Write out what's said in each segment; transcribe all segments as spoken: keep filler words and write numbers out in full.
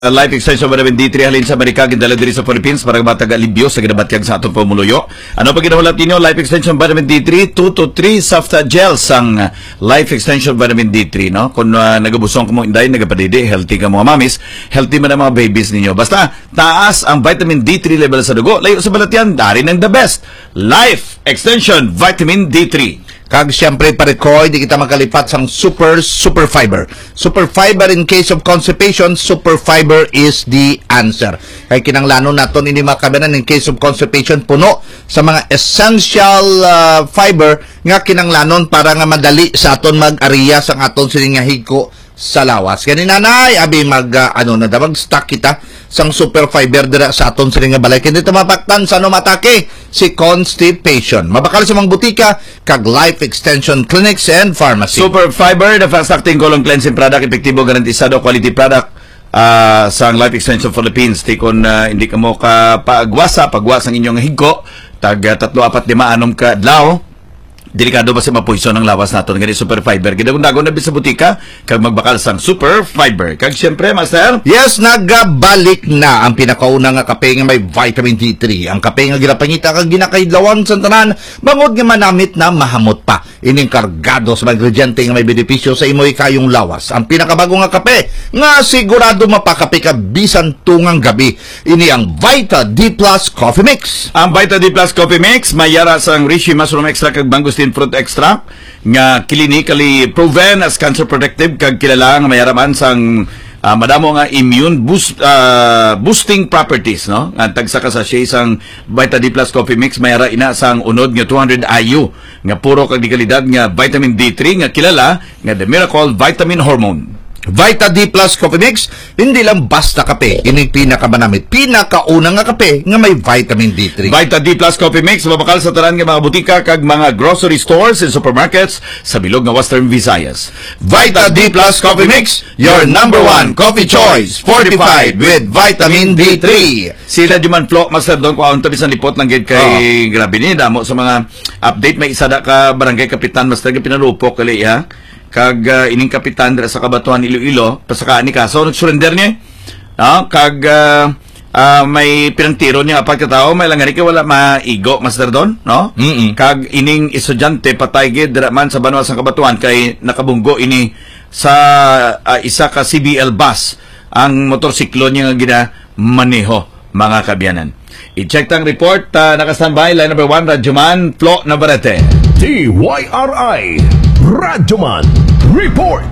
Life extension vitamin D three halin sa Amerika gidala diri sa Philippines para matag alibyo sa ginabatyag sa atong pamuluyo. Ano pa ginahulat ninyo? Life extension vitamin D three two to three Safta Gel sang Life extension vitamin D three, no? Kung uh, nagabusong ka mo inday, nagapadidi, healthy ka mga mamis, healthy man ang mga babies ninyo. Basta taas ang vitamin D three level sa dugo, layo sa balat yan, dari ng the best. Life extension vitamin D three. Kag siyempre parekoy, di kita makalipat sang super, super fiber. Super fiber in case of constipation, super fiber is the answer. Kay kinanglanon naton ini makabanan in case of constipation, puno sa mga essential uh, fiber nga kinanglanon para nga madali sa aton mag-ariya sang aton sining nga higko sa lawas. Kani nanay, abi mag, uh, ano na, mag stock kita sang super fiber dira sa aton sining nga balay. Kini mapaktan sa no matake si constipation. Mabakal sa mga butika kag Life Extension Clinics and Pharmacy. Super fiber, the fast-acting colon cleansing product, epektibo, garantisado, quality product uh, sa Life Extension Philippines. Tikon uh, hindi ka mo ka paagwasa, pagwas ang inyong higko, tag uh, tatlo, apat, lima, anom ka adlaw. Delikado ba si mapoison ng lawas natin ganit super fiber? Gidagong-dago na sa butika kag magbakal sang super fiber. Kag siyempre, Master? Yes, nagabalik na ang pinakauna nga kape nga may vitamin D three. Ang kape nga ginapangita kag ginakaidlawan sa tanan, bangod nga manamit na mahamot pa. Ining kargado sa mga ingrediente nga may benepisyo sa imoy kayong lawas. Ang pinakabago nga kape nga sigurado mapakape ka bisan tungang gabi. Ini ang Vita D Plus Coffee Mix. Ang Vita D Plus Coffee Mix mayara sang Reishi Mushroom Extract kag Mangosteen Fruit Extract nga clinically proven as cancer protective kag kilala nga mayaraman sang uh, madamo nga immune boost uh, boosting properties, no? Nga tagsa ka sa siya sang Vita D Plus Coffee Mix mayara ina sang unod nga two hundred I U nga puro kag di kalidad nga vitamin D three nga kilala nga the miracle vitamin hormone. Vita D Plus Coffee Mix, hindi lang basta kape. Ini pinakamanamit, pinakaunang nga kape nga may vitamin D three. Vita D Plus Coffee Mix, mabakal sa tanan nga mga butika kag mga grocery stores and supermarkets sa bilog nga Western Visayas. Vita D Plus Coffee Mix, your number one coffee choice, fortified with vitamin D three. Sila Juman Flo, Master Don, kung tabi sa lipot ng gate kay oh. Grabe ni, damo sa mga update, may isa da ka barangay kapitan, Master, nga pinalupok kali, ha? Kag uh, ining kapitan dira sa Kabatuan Iloilo pasakaan ni kaso nag-surrender niya no? Kag uh, uh, may pinantiro niya apat katao may langari kay wala maigo, Master Don, no? Mm-mm. Kag ining estudyante patay gid dira man sa Banwa sa Kabatuan kay nakabunggo ini sa uh, isa ka C B L bus ang motorsiklo niya nga gina maneho, mga kabyanan. I-check tang report, uh, naka-standby line number one Radyoman Flo Navarrete. T Y R I Radyoman Report.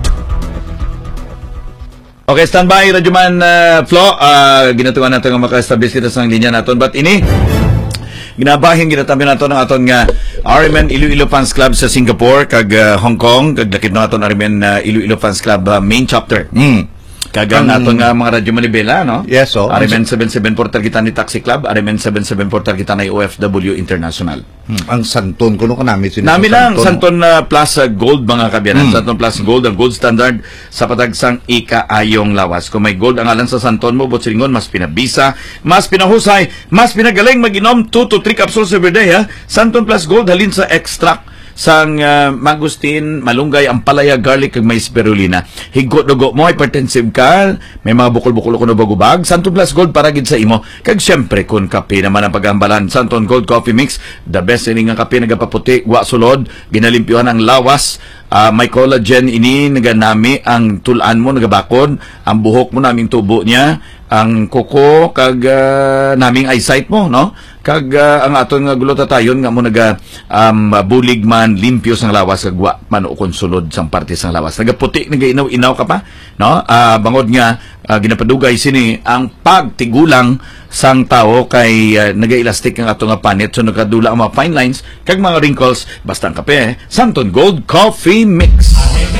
Okay, standby Radyoman uh, Flo. Uh, ginatuan natin nga maka-establish kita sa linya natin. But ini, ginabahin ginatabi natin ng aton nga R M N Iloilo Fans Club sa Singapore kag uh, Hong Kong. Kag lakit na aton R M N uh, Iloilo Fans Club uh, main chapter. Mm. Kagang um, aton nga mga radyo manibela, no? Yes, so. R M N seventy-seven Portal kita ni Taxi Club, R M N seventy-seven Portal kita na O F W International. Hmm. Ang Santon, kuno ka namin sinito. Nami lang, Santon uh, Plus uh, Gold, mga kabyanan. Hmm. Santon Plus Gold, ang gold standard sa patagsang ika-ayong lawas. Kung may gold ang alan sa Santon mo, botsingon, mas pinabisa, mas pinahusay, mas pinagaling mag-inom two to three capsules every day, ha? Santon Plus Gold, halin sa extract sang uh, mangosteen, malunggay, ampalaya, garlic, kag may spirulina. Higot dugo mo, hypertensive ka, may mga bukol-bukol ko na bagubag, Santon Plus Gold para gid sa imo. Kag syempre kun kape naman ang pagambalan, Santon Gold Coffee Mix, the best ini nga kape nagapaputi, wa sulod, ginalimpyuhan ang lawas, uh, may collagen ini naganami ang tulan mo nagabakod, ang buhok mo naming tubo niya, ang kuko kag uh, naming eyesight mo, no? Kag uh, ang aton nga glutatayon nga mo naga um, bulig man limpyo sang lawas kag wa man o konsulod sang parte sang lawas. Nagaputi nagainaw-inaw ka pa, no? Uh, bangod nga uh, ginapadugay sini ang pagtigulang sang tao kay uh, nagailastik ang ato nga panit so nagkadula ang mga fine lines kag mga wrinkles basta ang kape, Santon Gold Coffee Mix.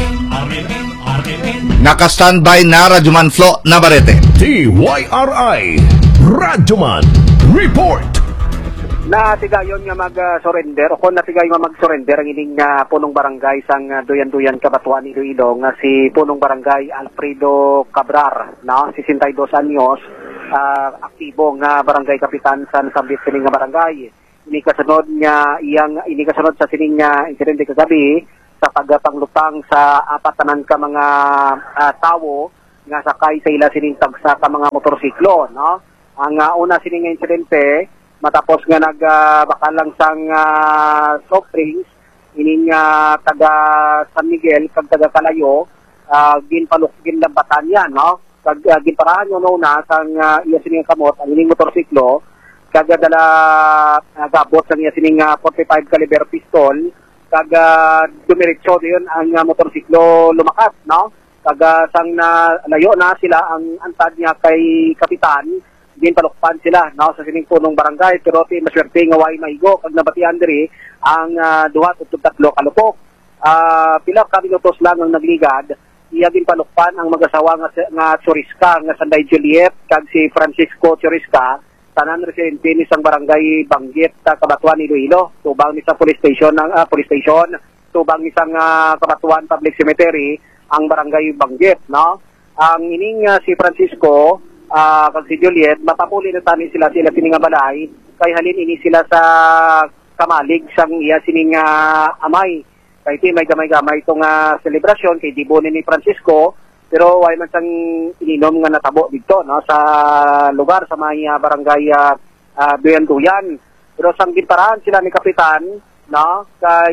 Naka-standby na Radyoman Flo Navarrete. T Y R I Radyoman Report. Natigayon nga mag-surrender o kung natigayon nga mag-surrender ang ining uh, punong barangay sang uh, Duyan-Duyan Kabatuan Iloilo nga si punong barangay Alfredo Cabrar, no? sixty-two anyos, uh, aktibo nga barangay kapitan sa nasambit sining nga barangay. Ini kasunod nga iyang ini kasunod sa sining nga insidente kagabi sa pagpanglutang sa apatanan ka mga uh, tawo nga sakay sa ila sining tagsa ka mga motorsiklo, no? Ang uh, una sining insidente matapos nga nagbakalang uh, sang uh, soft drinks ining uh, taga San Miguel kag taga Calayo, uh, ginpaluk ginlambatan yan, no? Kag uh, ginparaan yo no na sang uh, iya sining kamot ang ining motorsiklo kag dala uh, gabot sang iya sining uh, forty-five caliber pistol kag uh, dumiretso diyon ang uh, motorsiklo lumakas, no? Kag uh, sang na layo na sila ang antad niya kay kapitan, ginpalukpan sila, no, sa sining punong barangay, pero ti maswerte nga way maigo kag nabatian diri ang uh, duha ug tatlo ka lupok. Uh, pila ka minutos lang ang nagligad, iya ginpalukpan ang mag-asawa nga nga Choriska nga Sanday Juliet kag si Francisco Choriska, tanan residente ni sang barangay Banggit, uh, Kabatuan, Iloilo, tubang ni sa police station ng uh, police station, tubang ni sang uh, Kabatuan Public Cemetery ang barangay Banggit, no? Ang ining uh, si Francisco uh, kag si Juliet, mapapuli na tani sila sila sining nga balay, kay halin ini sila sa kamalig sang iya sining uh, amay. Kay ti may gamay-gamay itong uh, selebrasyon kay dibo ni Francisco, pero way man sang ininom nga natabo dito, no, sa lugar sa may uh, barangay uh, uh, Duyan-Duyan. Pero sang ginparaan sila ni kapitan, no, kay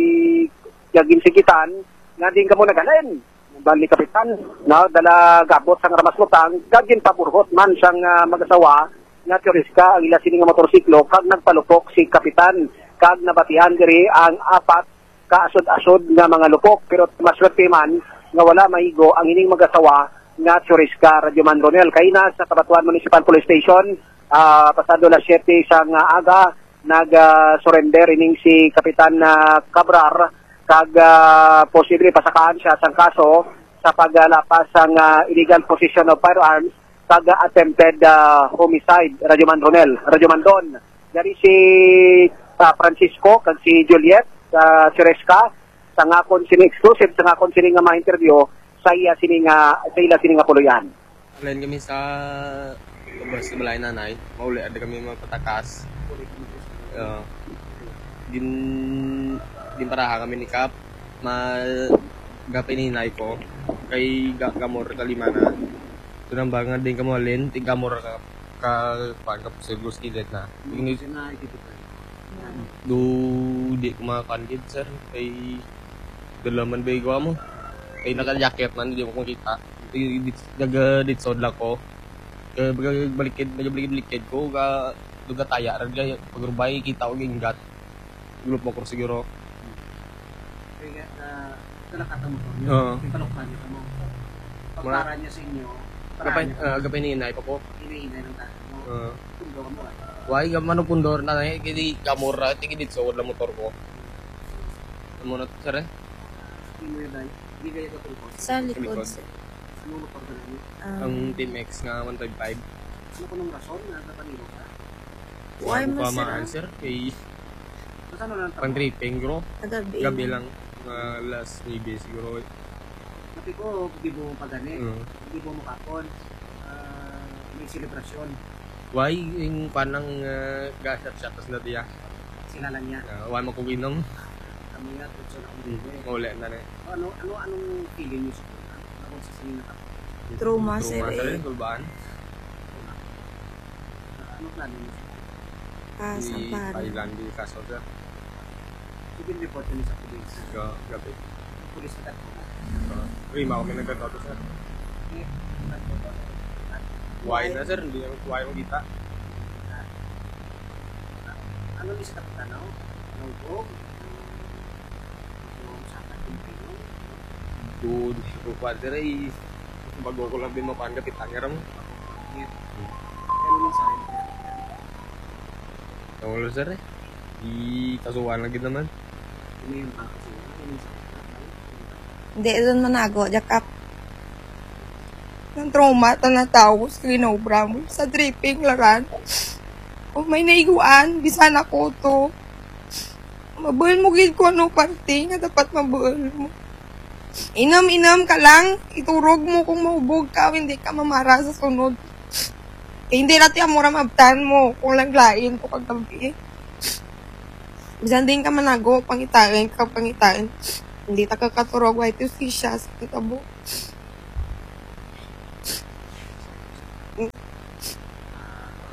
yagin sikitan nga din kamo nagalen bali kapitan, no, dala gabot sang ramas lutang kag ginpaburhot man sang uh, mag-asawa nga Choriska ang ila sining nga motorsiklo kag nagpalupok si kapitan kag nabatian diri ang apat kaasod-asod nga mga lupok, pero maswerte man nga wala maigo ang ining mag-asawa nga Choriska Radyoman Ronel. Kay na sa Kabatuan Municipal Police Station, uh, pasado las siyete sang uh, aga nag-surrender uh, ining si Kapitan uh, Cabrar kag uh, posible pasakaan siya sang kaso sa paglapas sang uh, illegal possession of firearms kag uh, attempted uh, homicide. Radyoman Ronel, Radyoman Don. Dari si uh, Francisco kag si Juliet sa uh, Choriska sa ngakon sining exclusive sa ngakon sining nga ma-interview sa iya sining nga sa ila sining nga puluyan. Alin kami sa labas sa balay nanay, mauli ada kami mapatakas. Uh, din din paraha kami ni Kap mal gapininay ko kay ga, gamor kalimana. Tunang bangan din kamo alin tig gamor ka ka pan ka sa gluskilet na. Ini na do di kumakan gid sir kay dalaman bay ko mo kay naka-jacket man di mo makita daga dit sod la ko kay balikid balikid ko ga duga taya ra gay pagrubay kita og ingat grupo mo ko siguro kaya na kalakata mo oo ipalukpan niyo mo pagpara niya sa inyo gapay uh, gapay ni inay pa ko iniinay ng tayo mo uh, pundo mo why gamano pundor na nay kay kamura tingid dit sod la motor ko mo na sir eh sa likod sir. Um, ang T-Max nga one twenty-five. Ano ko nung rason na natanilo ka? Why mo pa sir? answer kay Ano lang pang tripping bro. Gabi. Gabi lang uh, last maybe siguro. Tapi ko di mo pagani, Uh, di mo mukapon. Uh, may selebrasyon. why yung panang uh, gasat siya tas na diya. Sila lang yan. Uh, why mo ko ginom? Kami nga tutso na kung dito. Uli na na. Ano ano anong feeling niyo sa ako sa sinin na tapos? Trauma sir Truma eh. sa kulbaan. Ano plano niyo? Ah, Di sampari. Thailand di kaso sa Sige report niyo sa police. ga- gabi. Police na tatlo. Uh, Rima kami nagkatoto sir. Why na sir? Hindi naman why mo kita. Ano ni sa kapitan no? Ano ko? Yung sa kapitan ko. Dude, ko padre ay bago ko lang din mapan kapitan nga ram. Ano ni sa akin? Nawala sir eh. Di kasuhan lagi naman. Ano yung pangkas niya? Ano ni sa kapitan? Hindi doon manago jakap. Ng trauma ta na tao sa ginobra mo sa dripping laran. O may naiguan bisan ako to. Mabuhal mo gid ko ano parte nga dapat mabuhal mo. Inam-inam ka lang, iturog mo kung mahubog ka, hindi ka mamara sa sunod. Eh, hindi natin amura mabtan mo kung langlain ko kagabi. Bisan din ka manago, pangitain ka, pangitain. Hindi ta kakaturog, white to see siya sa kitabo.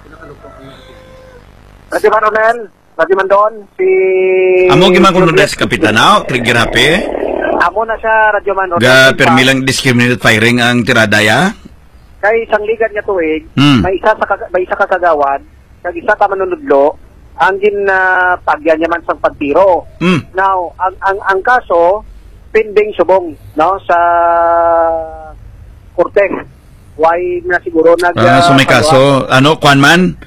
Radyo Maronel, Radyo Mandon, si... Amo gimang kuno des kapitanaw, trigger happy. Amo na siya, Radyo Maronel. Ga permilang discriminated firing ang tirada ya. Kay isang ligan niya tuig, Hmm. may isa sa kag- may isa ka kagawad, kag isa ka manunudlo, ang gin na pagya niya man sang pagtiro. Hmm. Now, ang ang ang kaso pending subong, no, sa korte. Why na siguro nag Ah, so may kaso, ano, kwan man?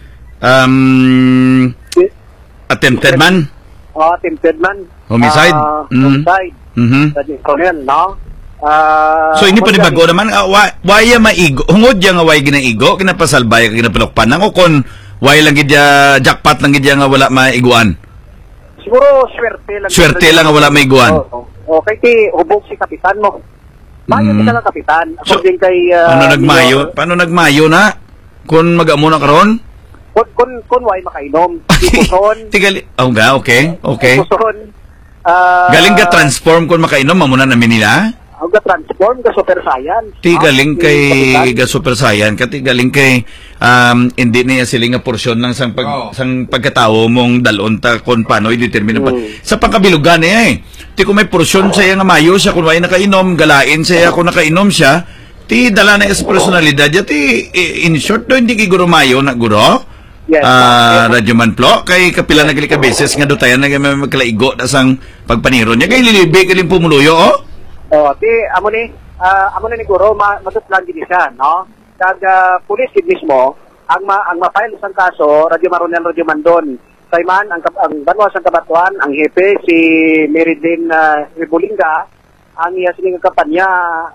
Um, attempted man? Oh, attempted man. Homicide? Ah, Mhm. homicide. Mhm. Radyo Maronel, no? Ah, So ini amo pa siya- bago naman, uh, why, why ya maigo? Hungod ya nga why ginaigo, kinapasalbay, kinapalokpan nang o kon why lang gidya jackpot lang gidya nga wala maiguan. Siguro swerte lang. Swerte lang nga wala maiguan. Oo. Oh, kay ti hubog si kapitan mo. Mayo Mm. kita nga kapitan. So, According kay ah, Paano nagmayo? Mayor, Paano nagmayo na? Kung mag-amo na karon? Kun kun kun way makainom. Ipuson. Tigali. Oh, ga, okay. Okay. Ipuson. Ah, Galing ka transform kung makainom mamuna namin nila. Ang ga transform ga super science. Ti no? galing Si kay kapitan. ga super saiyan, kati galing kay um hindi niya sila nga porsyon ng sang pag Oh. sang pagkatao mong dalon ta kon paano i-determine pa. Mm. Sa pangkabilugan niya eh. Ti kung may porsyon siya nga mayo siya kung may nakainom, galain siya kung nakainom siya, ti dala na sa personalidad niya ti eh, in short do hindi kay guro mayo na guro. Yes, Ah, ma'am. Radyo Manplo kay kapila na gali ka beses nga do tayo na may magkalaigo na sang pagpaniro niya kay lilibi kaling pumuluyo oh. Oh, ti amo ni ah, amo na ni guro ma matutlan gid siya, no? Kag uh, pulis gid mismo ang ma ang ma-file sang kaso Radyo Maronel Radyo Mandon. Kay man ang kap- ang banwa sang kabatuan, ang hepe si Meridin uh, Ribulinga, ang iya sining kampanya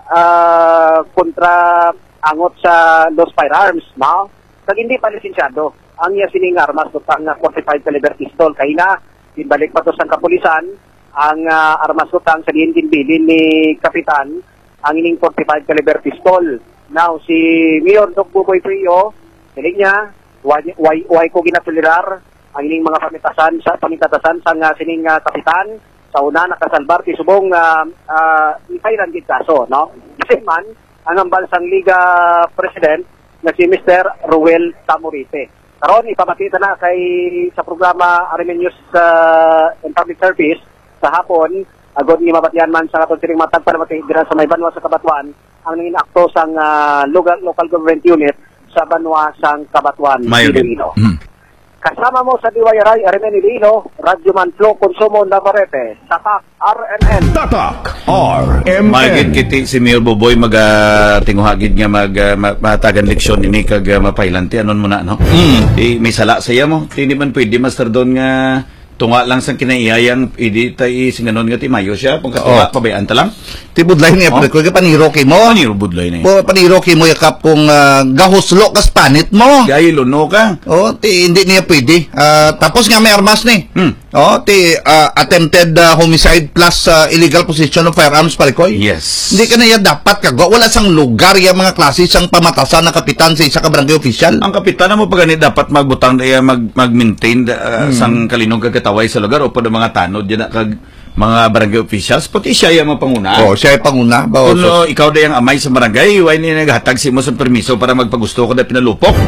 ah, kontra angot sa Los Firearms, no? Kag hindi pa lisensyado ang iya sining armas utang uh, forty-five caliber pistol kay na ibalik pa to sang kapulisan ang uh, armas utang sa diin ginbilin ni kapitan ang ining forty-five caliber pistol. Now si Mayor Doc Buboy Trio, hiling niya why, why, why ko ginatulirar ang ining mga pamitasan sa pamitatasan sa uh, sining uh, kapitan sa una nakasalbar ti subong uh, uh, ifairan gid kaso, no? Kasi man ang ambal sang Liga President na si Mister Ruel Tamorite. Karon ipamatita na kay sa programa R M N News uh, and Public Service sa hapon agod ni mabatian man sa aton siring matag para mati dira sa may banwa sa Kabatuan ang nangin akto sang uh, local, local government unit sa banwa sang Kabatuan Mayo din. Iloilo. Mhm. Kasama mo sa D Y R I R M N Iloilo, Radyo Manflo Consumo Navarrete, Tatak R M N. Tatak R M Magid N. kiti si Mayor Boboy mag uh, tinguhagid nga mag uh, ma- matagan leksyon ini kag uh, mapailanti anon mo na no. Mm. Di may sala saya mo. Di man pwede master doon nga tunga lang sang kinaiyayang idi tay singanon nga ti mayo siya pang katunga Oo. pabayaan ta lang. Tibudlay niya, Oh. pre, kung paniro kay mo. Ani rubudlay na. Po paniro kay mo yakap kung ah, gahuslo kas panit mo. Gay luno ka. Oh, ti hindi niya pwede. Ah, tapos nga may armas ni. Hmm. Oh, ti ah, attempted ah, homicide plus ah, illegal possession of firearms palikoy. Yes. Hindi ka na yan dapat kago. Wala sang lugar yung mga klase sang pamatasan na kapitan sa isa ka barangay official. Ang kapitan mo pagani dapat magbutang daya mag mag-maintain uh, sang kalinog kagkataway sa lugar o pud mga tanod diyan kag mga barangay officials pati siya yung mga panguna. Oh, siya ay panguna. Ba, Kung uh, ikaw dayang amay sa barangay, why ni naghatag si mo sa permiso para magpagusto ko na pinalupok.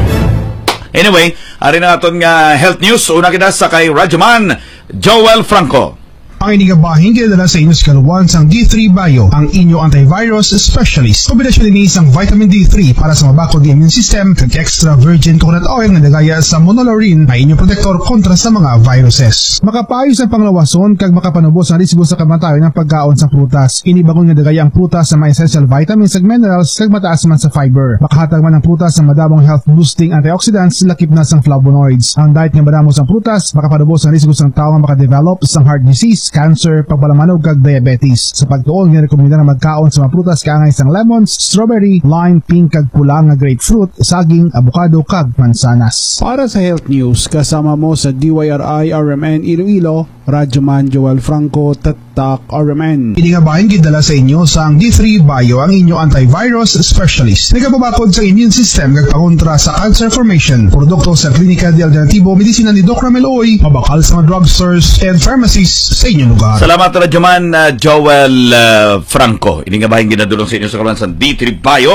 Anyway, ari na aton nga health news. Una kita sa kay Radyoman Joel Franco. Ang inigabahin kinadala sa inyo sa kaluwan sang D three Bio, ang inyo antivirus specialist. Kombinasyon din isang vitamin D three para sa mabakod ng immune system kag extra virgin coconut oil na nagaya sa monolaurin na inyong protektor kontra sa mga viruses. Makapaayos ang panglawason kag makapanubos ang risiko sa kamatayon ng pagkaon sa prutas. Inibagon nga dagaya ang prutas sa mga essential vitamins ag minerals kag mataas man sa fiber. Makahatag man ang prutas sa madamong health boosting antioxidants lakip na sang flavonoids. Ang diet nga madamo sang prutas makapanubos ang risiko sang tao nga makadevelop sang heart disease, cancer, pagbalamanog kag diabetes. Sa pagtuon nga rekomenda na magkaon sa mga prutas kaangay sang lemons, strawberry, lime, pink kag pula nga grapefruit, saging, avocado kag mansanas. Para sa health news, kasama mo sa D Y R I R M N Iloilo, Radyoman Joel Franco, Tatak R M N. Iningabahin gidala sa inyo sa ang D three Bio, ang inyo antivirus specialist. Nagapabakod sa immune system kag pangontra sa cancer formation. Produkto sa Klinika de Alternativo Medisina ni Doc Ramel Oy, mabakal sa mga drugstores and pharmacies sa inyong lugar. Salamat Radyoman uh, Joel uh, Franco. Ini nga bahin ginadulong sa inyo sa kaluan sa D three Bio.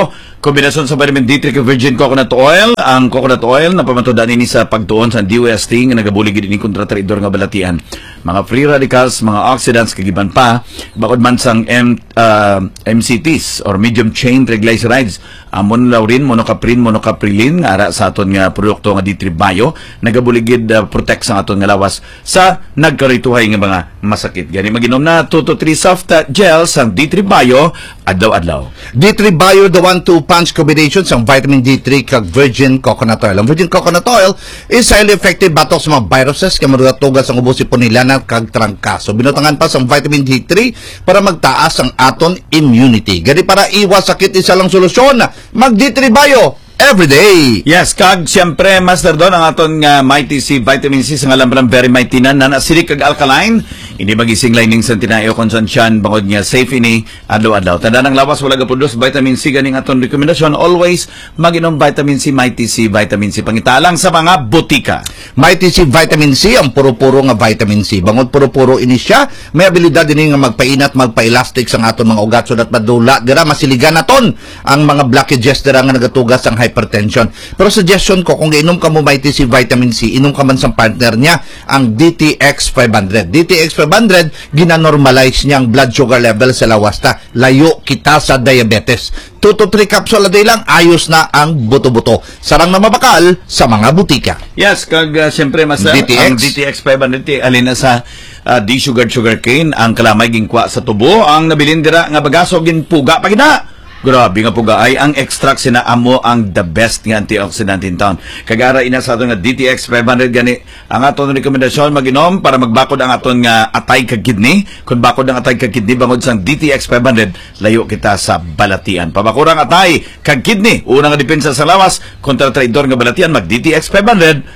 Kombinasyon sa vitamin D three kay virgin coconut oil. Ang coconut oil na pamatudan ini sa pagtuon sa D O S T nga nagabulig ini kontra traidor nga balatian. Mga free radicals, mga oxidants kagiban pa bakod man sang M, uh, M C Ts or medium chain triglycerides, amon laurin, monocaprin, monocaprilin ara sa aton nga produkto nga D three Bio nagabuligid uh, protect sa aton nga lawas sa nagkarituhay nga mga masakit. Gani maginom na two to three soft uh, gels ang D three Bio adlaw-adlaw. D three Bio, the one two punch combination sang vitamin D three kag virgin coconut oil. Ang virgin coconut oil is highly effective batok sa mga viruses kay madugatugas ang ubo sipon nila kag trangkaso. Binutangan pa sang vitamin D three para magtaas ang aton immunity. Gani para iwas sakit isa lang solusyon, mag D three Bio every day. Yes, kag siyempre master doon ang aton nga Mighty C vitamin C sa ngalan ng very mighty na nanasirik kag alkaline. Hindi magising lining sa tinayo konsunsyan bangod nga safe ini adlaw-adlaw. Tanda ng lawas wala gapudos vitamin C ganing aton rekomendasyon. Always maginom vitamin C, Mighty C vitamin C pangitalang sa mga butika. Mighty C vitamin C ang puro-puro nga vitamin C. Bangod puro-puro ini siya, may abilidad din nga magpainat, magpa-elastic sa aton mga ugat so that madula dira masiligan naton ang mga blockages dira nga nagatugas ang hypertension. Pero suggestion ko kung inom ka mo Mighty C vitamin C, inom ka man sa partner niya ang D T X five hundred. D T X five hundred ginanormalize niya ang blood sugar level sa lawasta. Layo kita sa diabetes. two to three capsule a day lang, ayos na ang buto-buto. Sarang na mabakal sa mga butika. Yes, kag uh, siyempre master, D T X. ang D T X five hundred alin na sa uh, D-sugar sugar cane, ang kalamay ginkwa sa tubo, ang nabilin dira nga bagaso ginpuga pagina. Grabe nga puga ay ang extract sina amo ang the best nga antioxidant in town. Kagara ina sa aton nga D T X five hundred gani ang aton rekomendasyon maginom para magbakod ang aton nga atay kag kidney. Kung bakod ang atay kag kidney bangod sang D T X five hundred, layo kita sa balatian. Pabakurang atay kag kidney, una nga depensa sa lawas kontra traidor nga balatian, mag D T X five hundred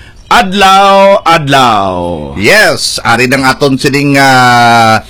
adlaw adlaw. Yes, ari ng aton sining uh,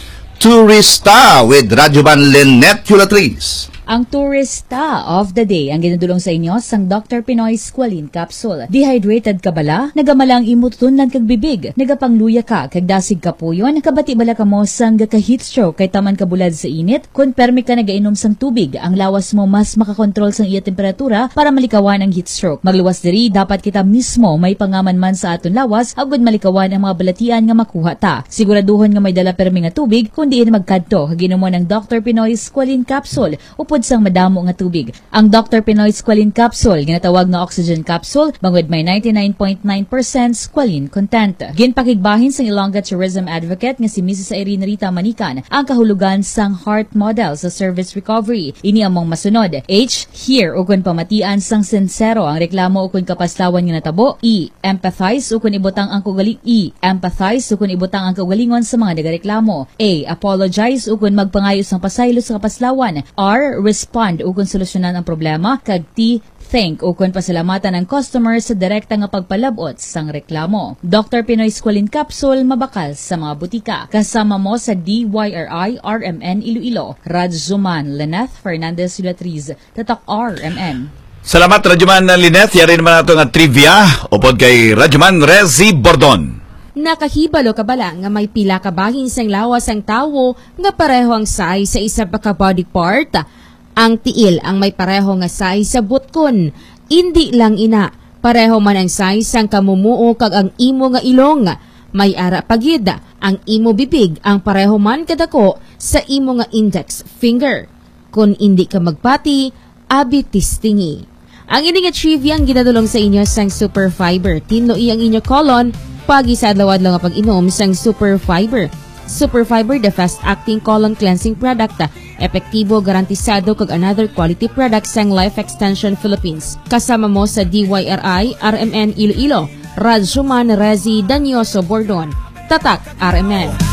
Turista with Radyoman Lynette Culatriz. Ang Turista of the Day ang ginadulong sa inyo sang Doctor Pinoy Squalene Capsule. Dehydrated ka bala? Nagamalang imutunlan kag bibig. Nagapangluya ka kag dasig ka puyon. Kabati bala ka mo sang gaka-heat stroke kay taman ka bulad sa init. Kung permi ka nagainom sang tubig, ang lawas mo mas makakontrol sang iya temperatura para malikawan ang heat stroke. Magluwas diri, dapat kita mismo may pangaman man sa aton lawas agud malikawan ang mga balatian nga makuha ta. Siguraduhon nga may dala permi nga tubig kundi magkadto ginom mo ng Doctor Pinoy Squalene Capsule upod sang madamo nga tubig. Ang Doctor Pinoy Squalene Capsule ginatawag nga oxygen capsule bangod may ninety-nine point nine percent squalene content. Ginpakigbahin sang Ilongga tourism advocate nga si Missus Irene Rita Manikan ang kahulugan sang heart model sa service recovery. Ini among masunod: H, hear ukon pamatian sang sincero ang reklamo ukon kapaslawan nga natabo. E, empathize ukon ibutang ang kaugaling E, empathize ukon ibutang ang kaugalingon sa mga nagareklamo. A, apologize ukon magpangayo sang pasaylo sa kapaslawan. R, respond ukon solusyonan ang problema. Kag T, thank ukon pasalamatan ang customer sa direkta nga pagpalabot sang reklamo. Doctor Pinoy Squalene Capsule mabakal sa mga butika. Kasama mo sa D Y R I R M N Iloilo, Radzuman Lynette Fernandez Culatriz, Tatak R M N. Salamat Radyoman Lynette. Yari naman nato nga trivia upod kay Radyoman Rezi Bordon. Nakahibalo ka bala nga may pila ka bahin sang lawas ang tawo nga pareho ang size sa isa pa ka body part? Ang tiil ang may pareho nga size sa butkon. Indi lang ina, pareho man ang size sang kamumuo kag ang imo nga ilong. May ara pagid ang imo bibig ang pareho man kadako sa imo nga index finger. Kung indi ka magpati, abi tistingi. Ang ini nga trivia ang ginadulong sa inyo sang Super Fiber. Tinlo iyang inyo colon pagi sa adlaw-adlaw nga pag-inom sang Super Fiber. Super Fiber, the fast-acting colon cleansing product, epektibo, garantisado kag another quality product sang Life Extension Philippines. Kasama mo sa D Y R I R M N Iloilo, Radzuman Rezi Danyoso Bordon, Tatak R M N.